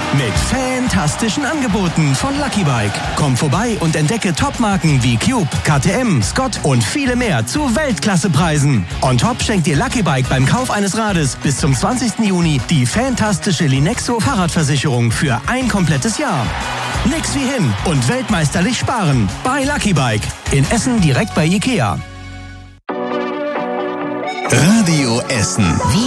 Mit fantastischen Angeboten von Lucky Bike. Komm vorbei und entdecke Topmarken wie Cube, KTM, Scott und viele mehr zu Weltklassepreisen. On top schenkt dir Lucky Bike beim Kauf eines Rades bis zum 20. Juni die fantastische Linexo Fahrradversicherung für ein komplettes Jahr. Nix wie hin und weltmeisterlich sparen bei Lucky Bike. In Essen direkt bei Ikea. Radio Essen.